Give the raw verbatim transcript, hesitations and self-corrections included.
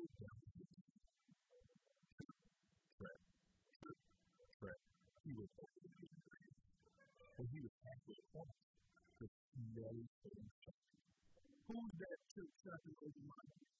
down to his trap, trip, trap. He was over the grave. When he was halfway across, the smelly thing shot. Who's that chip chopping over my head?